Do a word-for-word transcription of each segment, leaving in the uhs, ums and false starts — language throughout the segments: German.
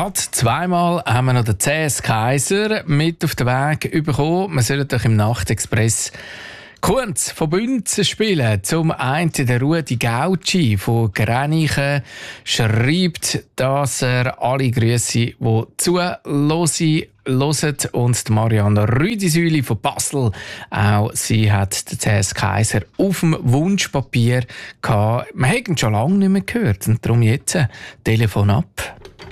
Gerade zweimal haben wir noch den C S Kaiser mit auf den Weg bekommen. Wir sollen doch im Nachtexpress Kunz von Bünzen spielen. Zum einen der Rudi Gauci von Grenichen schreibt, dass er alle Grüße, die zuhören, hört. Und Marianne Rüdisüli von Basel, auch sie hat den C S Kaiser auf dem Wunschpapier gehabt. Wir haben ihn schon lange nicht mehr gehört und darum jetzt ein Telefon ab.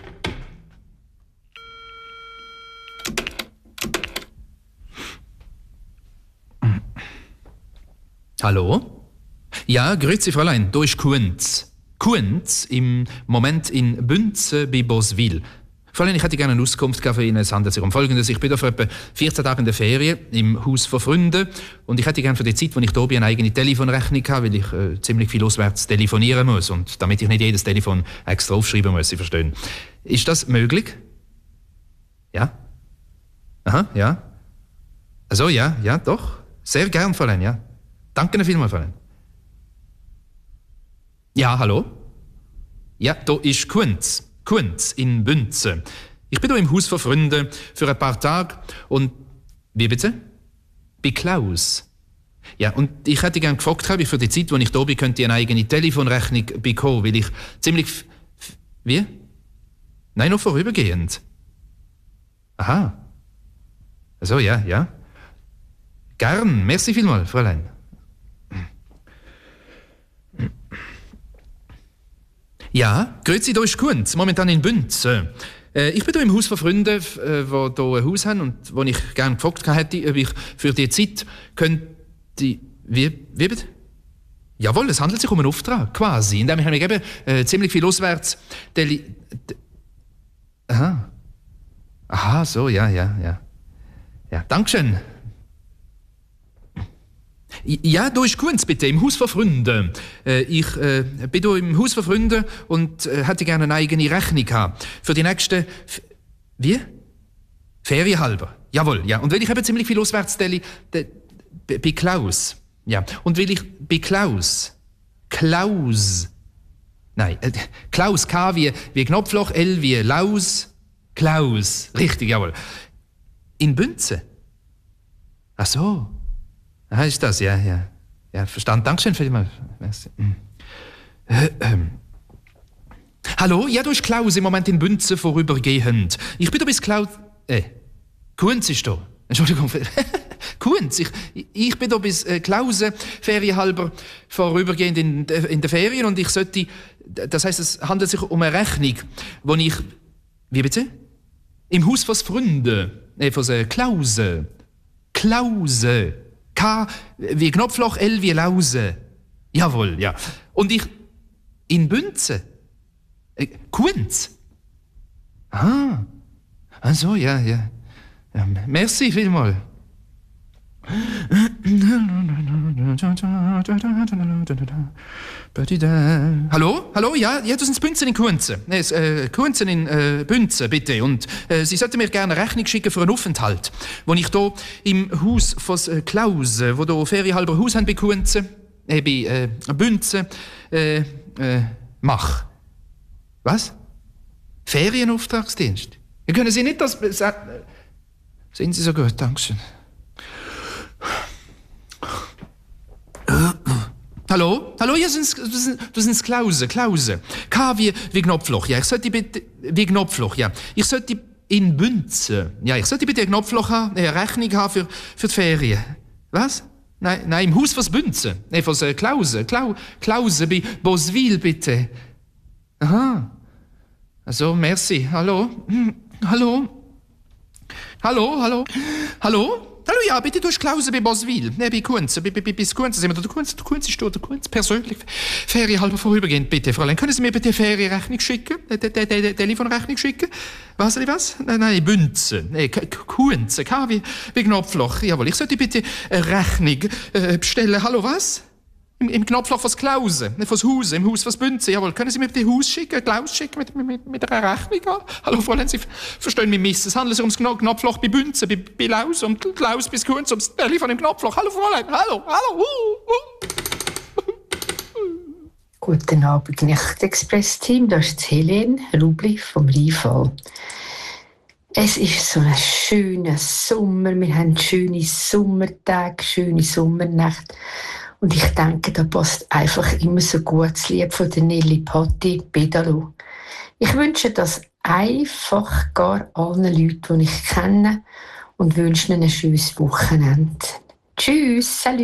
Hallo? Ja, grüezi Fräulein, da ist Kunz. Kunz, im Moment in Bünzen bei Boswil. Fräulein, ich hätte gerne eine Auskunft für Ihnen. Es handelt sich um Folgendes. Ich bin da für etwa vierzehn Tage in der Ferien im Haus von Freunden und ich hätte gerne für die Zeit, wo ich hier bin, eine eigene Telefonrechnung habe, weil ich äh, ziemlich viel auswärts telefonieren muss und damit ich nicht jedes Telefon extra aufschreiben muss, Sie verstehen. Ist das möglich? Ja? Aha, ja. Also ja, ja, doch. Sehr gern, Fräulein, ja. Danke Ihnen vielmals, Fräulein. Ja, hallo? Ja, da ist Kunz. Kunz in Bünzen. Ich bin hier im Haus von Freunden für ein paar Tage und... Wie bitte? Bei Klaus. Ja, und ich hätte gerne gefragt, ob ich für die Zeit, wo ich da bin, könnte ich eine eigene Telefonrechnung bekommen, weil ich ziemlich... F- f- wie? Nein, nur vorübergehend. Aha. Also, ja, ja. Gern. Merci vielmals, Fräulein. Ja, grüezi, da ist Kunz, momentan in Bünzen. Äh, ich bin hier im Haus von Freunden, äh, die hier ein Haus haben und wo ich gerne gefragt hätte, ob ich für die Zeit könnte... Wie, wie bitte? Jawohl, es handelt sich um einen Auftrag, quasi, indem ich mir eben äh, ziemlich viel auswärts... Deli de Aha. Aha, so, ja, ja, ja. Ja, Dankeschön. Ja, da ist Kunz, bitte, im Haus von Freunden. Äh, ich äh, bin hier im Haus von Freunden und äh, hätte gerne eine eigene Rechnung haben. Für die nächsten... F Wie? Ferien halber. Jawohl, ja. Und weil ich eben ziemlich viel auswärts tele, bei Klaus. Ja. Und weil ich bei Klaus... Klaus... Nein, äh, Klaus, K wie, wie Knopfloch, L wie Laus... Klaus. Richtig, jawohl. In Bünzen. Ach so. Ah, ist das, ja, ja. Ja, verstanden. Dankeschön vielmals. Äh, ähm. Hallo? Ja, du bist Klaus, im Moment in Bünzen vorübergehend. Ich bin da bis Klaus... Äh, Kunz ist da. Entschuldigung. Kunz, ich, ich bin da bis äh, Klause, ferienhalber, vorübergehend in, in der Ferien und ich sollte... Das heisst, es handelt sich um eine Rechnung, wo ich... Wie bitte? Im Haus von Freunden. Äh, von äh, Klause. Klause. K wie Knopfloch, L wie Lause. Jawohl, ja. Und ich... In Bünzen. Äh, Kunz. Ah. Ach so, ja, ja. ja merci vielmals. Hallo? Hallo? Ja, ja, das sind Bünzen in Kunzen. Nee, äh, Kunzen in äh, Bünzen, bitte. Und äh, Sie sollten mir gerne eine Rechnung schicken für einen Aufenthalt, wo ich hier im Haus von äh, Klaus, wo hier ferienhalber Haus haben bei Kunzen, äh, bei äh, Bünzen, äh, äh, mache. Was? Ferienauftragsdienst? Ja, können Sie nicht das... Äh, sind Sie so gut, Dankeschön. Hallo? Hallo, ja, das sind, das sind Klause, Klause. K wie, wie Knopfloch, ja. Ich sollte bitte, wie Knopfloch, ja. Ich sollte in Bünzen, ja, ich sollte bitte ein Knopfloch haben, eine Rechnung haben für, für die Ferien. Was? Nein, nein, im Haus von Bünzen. Nein, von äh, Klause, Klau, Klause bei Boswil, bitte. Aha. Also, merci. Hallo? Hm. Hallo? Hallo, hallo? Hallo? Hallo, ja, bitte, du hast Klause bei Boswil. Ne, bei Kunz, bei, bei, bei Kunz sind wir da. Der Kunz, der Kunz ist da, der Kunz, persönlich. Ferienhalber vorübergehend, bitte, Fräulein. Können Sie mir bitte Ferienrechnung schicken? Die, die, die, die Telefonrechnung schicken? Was, was? Nein, nein, Bünzen. Nee, Kunz, K wie, wie Knopfloch. Jawohl, ich sollte bitte eine Rechnung äh, bestellen. Hallo, was? Im, Im Knopfloch von Klause, ne, von Haus, im Haus von Bünzen. Jawohl, können Sie mir bitte Haus schicken, Klaus schicken mit, mit, mit einer Rechnung? Hallo, Fräulein, Sie verstehen mich miss. Es handelt sich ums Knopfloch bei Bünzen, bei, bei Laus und Klaus bis Kunz, ums Telefon im Knopfloch. Hallo, Fräulein, hallo, hallo. Uh, uh. Guten Abend, Nachtexpress-Team. Das ist Helene Rubli vom Rheinfall. Es ist so ein schöner Sommer. Wir haben schöne Sommertage, schöne Sommernächte. Und ich denke, da passt einfach immer so gut das Lied von der Nelly Patti, Pedalo. Ich wünsche das einfach gar allen Leuten, die ich kenne, und wünsche ihnen ein schönes Wochenende. Tschüss, salut!